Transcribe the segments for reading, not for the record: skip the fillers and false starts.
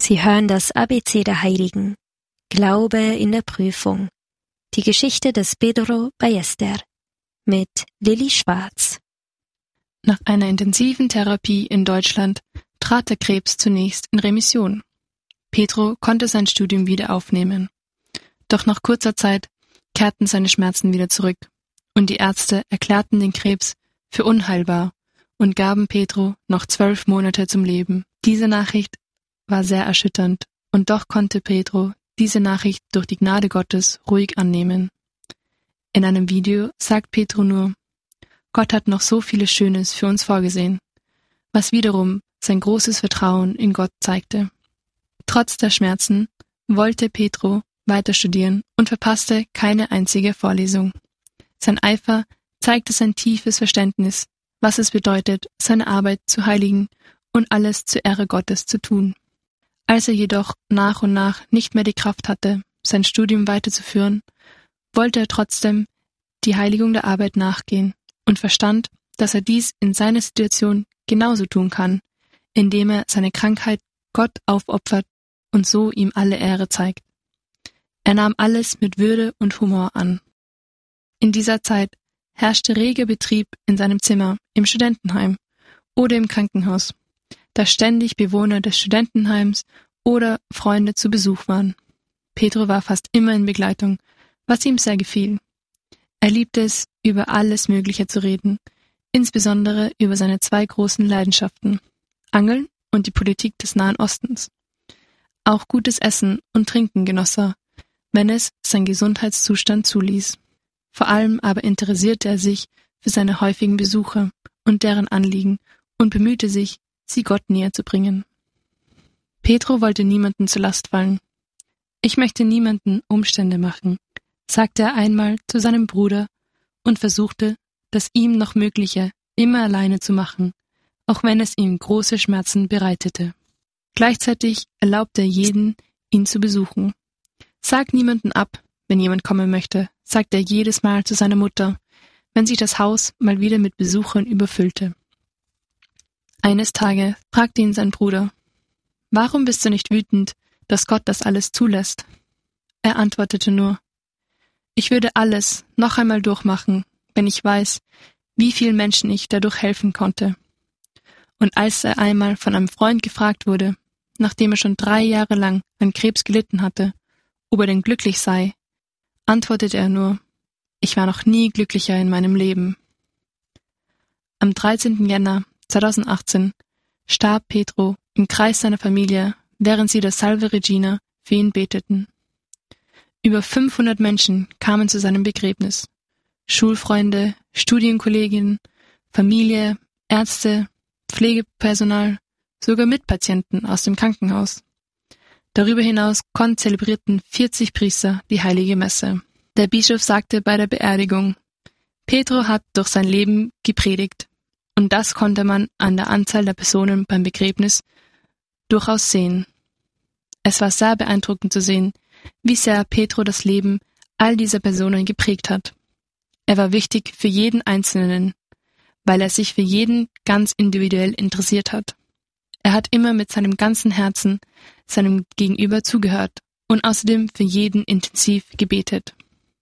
Sie hören das ABC der Heiligen. Glaube in der Prüfung. Die Geschichte des Pedro Ballester mit Lilly Schwarz. Nach einer intensiven Therapie in Deutschland trat der Krebs zunächst in Remission. Pedro konnte sein Studium wieder aufnehmen. Doch nach kurzer Zeit kehrten seine Schmerzen wieder zurück und die Ärzte erklärten den Krebs für unheilbar und gaben Pedro noch 12 Monate zum Leben. Diese Nachricht war sehr erschütternd und doch konnte Pedro diese Nachricht durch die Gnade Gottes ruhig annehmen. In einem Video sagt Pedro nur: Gott hat noch so vieles Schönes für uns vorgesehen, was wiederum sein großes Vertrauen in Gott zeigte. Trotz der Schmerzen wollte Pedro weiter studieren und verpasste keine einzige Vorlesung. Sein Eifer zeigte sein tiefes Verständnis, was es bedeutet, seine Arbeit zu heiligen und alles zur Ehre Gottes zu tun. Als er jedoch nach und nach nicht mehr die Kraft hatte, sein Studium weiterzuführen, wollte er trotzdem die Heiligung der Arbeit nachgehen und verstand, dass er dies in seiner Situation genauso tun kann, indem er seine Krankheit Gott aufopfert und so ihm alle Ehre zeigt. Er nahm alles mit Würde und Humor an. In dieser Zeit herrschte reger Betrieb in seinem Zimmer, im Studentenheim oder im Krankenhaus, da ständig Bewohner des Studentenheims oder Freunde zu Besuch waren. Pedro war fast immer in Begleitung, was ihm sehr gefiel. Er liebte es, über alles Mögliche zu reden, insbesondere über seine 2 großen Leidenschaften: Angeln und die Politik des Nahen Ostens. Auch gutes Essen und Trinken genoss er, wenn es sein Gesundheitszustand zuließ. Vor allem aber interessierte er sich für seine häufigen Besucher und deren Anliegen und bemühte sich, sie Gott näher zu bringen. Pedro wollte niemanden zur Last fallen. Ich möchte niemanden Umstände machen, sagte er einmal zu seinem Bruder und versuchte, das ihm noch Mögliche immer alleine zu machen, auch wenn es ihm große Schmerzen bereitete. Gleichzeitig erlaubte er jeden, ihn zu besuchen. Sag niemanden ab, wenn jemand kommen möchte, sagte er jedes Mal zu seiner Mutter, wenn sich das Haus mal wieder mit Besuchern überfüllte. Eines Tages fragte ihn sein Bruder: Warum bist du nicht wütend, dass Gott das alles zulässt? Er antwortete nur: Ich würde alles noch einmal durchmachen, wenn ich weiß, wie vielen Menschen ich dadurch helfen konnte. Und als er einmal von einem Freund gefragt wurde, nachdem er schon 3 Jahre lang an Krebs gelitten hatte, ob er denn glücklich sei, antwortete er nur: Ich war noch nie glücklicher in meinem Leben. Am 13. Jänner 2018 starb Pedro im Kreis seiner Familie, während sie das Salve Regina für ihn beteten. Über 500 Menschen kamen zu seinem Begräbnis. Schulfreunde, Studienkolleginnen, Familie, Ärzte, Pflegepersonal, sogar Mitpatienten aus dem Krankenhaus. Darüber hinaus zelebrierten 40 Priester die heilige Messe. Der Bischof sagte bei der Beerdigung: Pedro hat durch sein Leben gepredigt, und das konnte man an der Anzahl der Personen beim Begräbnis durchaus sehen. Es war sehr beeindruckend zu sehen, wie sehr Pedro das Leben all dieser Personen geprägt hat. Er war wichtig für jeden Einzelnen, weil er sich für jeden ganz individuell interessiert hat. Er hat immer mit seinem ganzen Herzen seinem Gegenüber zugehört und außerdem für jeden intensiv gebetet.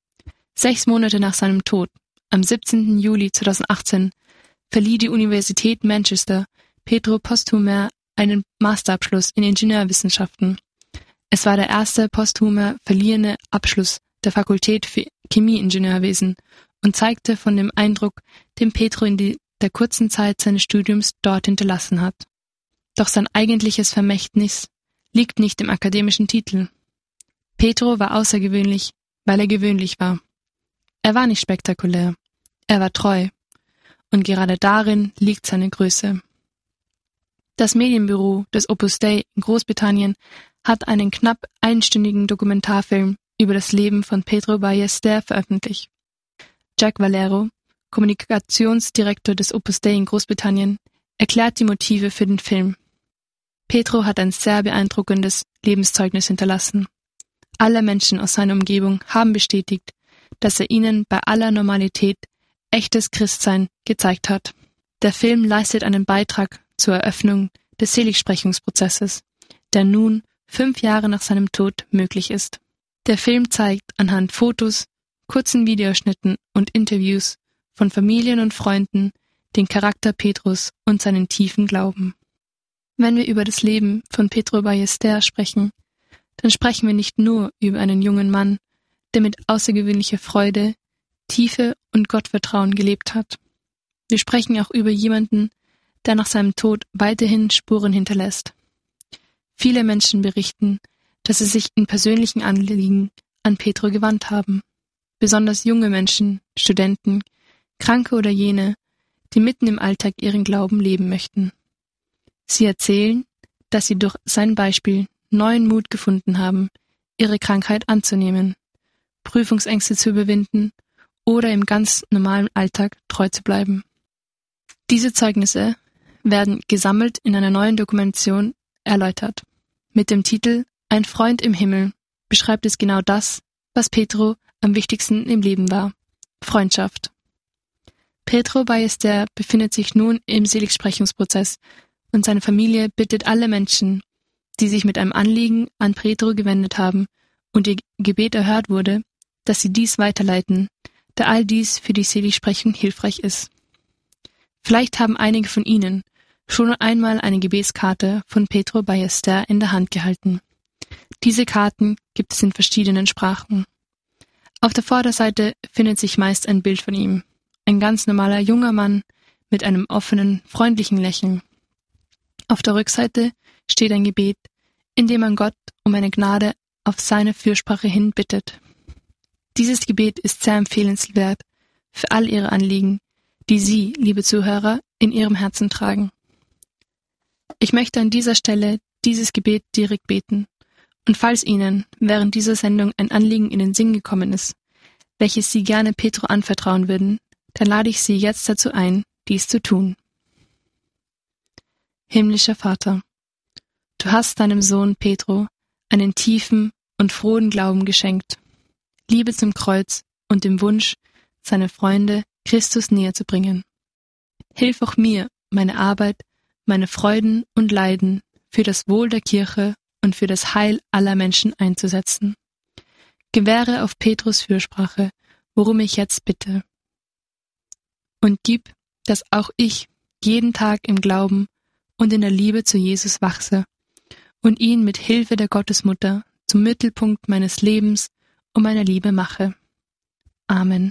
6 Monate nach seinem Tod, am 17. Juli 2018, verlieh die Universität Manchester Pedro posthum einen Masterabschluss in Ingenieurwissenschaften. Es war der erste posthume verliehene Abschluss der Fakultät für Chemieingenieurwesen und zeigte von dem Eindruck, den Pedro in der kurzen Zeit seines Studiums dort hinterlassen hat. Doch sein eigentliches Vermächtnis liegt nicht im akademischen Titel. Pedro war außergewöhnlich, weil er gewöhnlich war. Er war nicht spektakulär, er war treu. Und gerade darin liegt seine Größe. Das Medienbüro des Opus Dei in Großbritannien hat einen knapp einstündigen Dokumentarfilm über das Leben von Pedro Ballester veröffentlicht. Jack Valero, Kommunikationsdirektor des Opus Dei in Großbritannien, erklärt die Motive für den Film. Pedro hat ein sehr beeindruckendes Lebenszeugnis hinterlassen. Alle Menschen aus seiner Umgebung haben bestätigt, dass er ihnen bei aller Normalität echtes Christsein gezeigt hat. Der Film leistet einen Beitrag zur Eröffnung des Seligsprechungsprozesses, der nun 5 Jahre nach seinem Tod möglich ist. Der Film zeigt anhand Fotos, kurzen Videoschnitten und Interviews von Familien und Freunden den Charakter Petrus und seinen tiefen Glauben. Wenn wir über das Leben von Pedro Ballester sprechen, dann sprechen wir nicht nur über einen jungen Mann, der mit außergewöhnlicher Freude, Tiefe und Gottvertrauen gelebt hat. Wir sprechen auch über jemanden, der nach seinem Tod weiterhin Spuren hinterlässt. Viele Menschen berichten, dass sie sich in persönlichen Anliegen an Pedro gewandt haben. Besonders junge Menschen, Studenten, Kranke oder jene, die mitten im Alltag ihren Glauben leben möchten. Sie erzählen, dass sie durch sein Beispiel neuen Mut gefunden haben, ihre Krankheit anzunehmen, Prüfungsängste zu überwinden oder im ganz normalen Alltag treu zu bleiben. Diese Zeugnisse werden gesammelt in einer neuen Dokumentation erläutert. Mit dem Titel »Ein Freund im Himmel« beschreibt es genau das, was Pedro am wichtigsten im Leben war: Freundschaft. Pedro Ballester befindet sich nun im Seligsprechungsprozess und seine Familie bittet alle Menschen, die sich mit einem Anliegen an Pedro gewendet haben und ihr Gebet erhört wurde, dass sie dies weiterleiten, da all dies für die Seligsprechung hilfreich ist. Vielleicht haben einige von Ihnen schon einmal eine Gebetskarte von Pedro Ballester in der Hand gehalten. Diese Karten gibt es in verschiedenen Sprachen. Auf der Vorderseite findet sich meist ein Bild von ihm. Ein ganz normaler junger Mann mit einem offenen, freundlichen Lächeln. Auf der Rückseite steht ein Gebet, in dem man Gott um eine Gnade auf seine Fürsprache hin bittet. Dieses Gebet ist sehr empfehlenswert für all Ihre Anliegen, die Sie, liebe Zuhörer, in Ihrem Herzen tragen. Ich möchte an dieser Stelle dieses Gebet direkt beten. Und falls Ihnen während dieser Sendung ein Anliegen in den Sinn gekommen ist, welches Sie gerne Pedro anvertrauen würden, dann lade ich Sie jetzt dazu ein, dies zu tun. Himmlischer Vater, du hast deinem Sohn Pedro einen tiefen und frohen Glauben geschenkt, Liebe zum Kreuz und dem Wunsch, seine Freunde Christus näher zu bringen. Hilf auch mir, meine Arbeit, meine Freuden und Leiden für das Wohl der Kirche und für das Heil aller Menschen einzusetzen. Gewähre auf Petrus Fürsprache, worum ich jetzt bitte. Und gib, dass auch ich jeden Tag im Glauben und in der Liebe zu Jesus wachse und ihn mit Hilfe der Gottesmutter zum Mittelpunkt meines Lebens und meiner Liebe mache. Amen.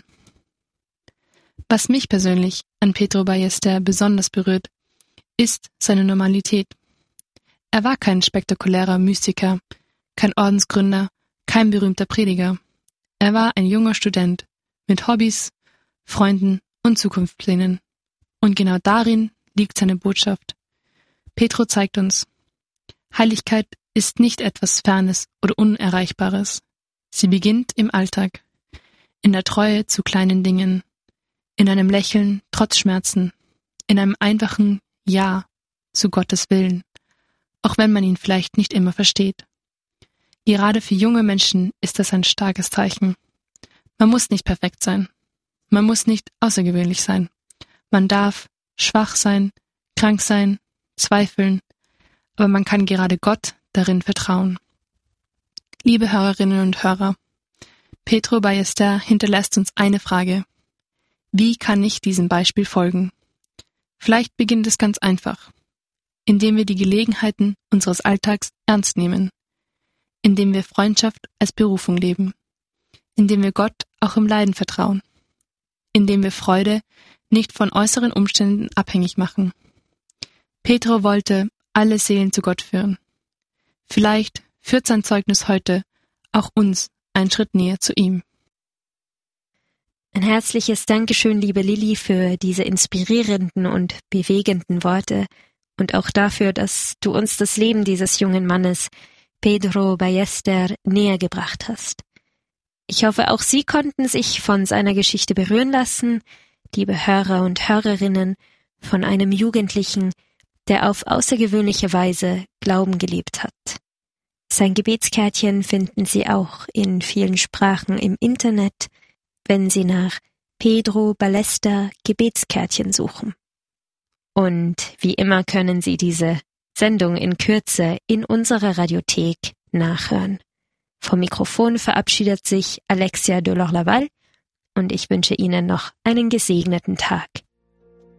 Was mich persönlich an Pedro Ballester besonders berührt, ist seine Normalität. Er war kein spektakulärer Mystiker, kein Ordensgründer, kein berühmter Prediger. Er war ein junger Student mit Hobbys, Freunden und Zukunftsplänen. Und genau darin liegt seine Botschaft. Pedro zeigt uns, Heiligkeit ist nicht etwas Fernes oder Unerreichbares. Sie beginnt im Alltag, in der Treue zu kleinen Dingen, in einem Lächeln trotz Schmerzen, in einem einfachen Ja zu Gottes Willen, auch wenn man ihn vielleicht nicht immer versteht. Gerade für junge Menschen ist das ein starkes Zeichen. Man muss nicht perfekt sein. Man muss nicht außergewöhnlich sein. Man darf schwach sein, krank sein, zweifeln, aber man kann gerade Gott darin vertrauen. Liebe Hörerinnen und Hörer, Pedro Ballester hinterlässt uns eine Frage. Wie kann ich diesem Beispiel folgen? Vielleicht beginnt es ganz einfach, indem wir die Gelegenheiten unseres Alltags ernst nehmen, indem wir Freundschaft als Berufung leben, indem wir Gott auch im Leiden vertrauen, indem wir Freude nicht von äußeren Umständen abhängig machen. Pedro wollte alle Seelen zu Gott führen. Vielleicht führt sein Zeugnis heute auch uns einen Schritt näher zu ihm. Ein herzliches Dankeschön, liebe Lilly, für diese inspirierenden und bewegenden Worte und auch dafür, dass du uns das Leben dieses jungen Mannes, Pedro Ballester, näher gebracht hast. Ich hoffe, auch Sie konnten sich von seiner Geschichte berühren lassen, liebe Hörer und Hörerinnen, von einem Jugendlichen, der auf außergewöhnliche Weise Glauben gelebt hat. Sein Gebetskärtchen finden Sie auch in vielen Sprachen im Internet, wenn Sie nach Pedro Ballester Gebetskärtchen suchen. Und wie immer können Sie diese Sendung in Kürze in unserer Radiothek nachhören. Vom Mikrofon verabschiedet sich Alexia Delors-Laval und ich wünsche Ihnen noch einen gesegneten Tag.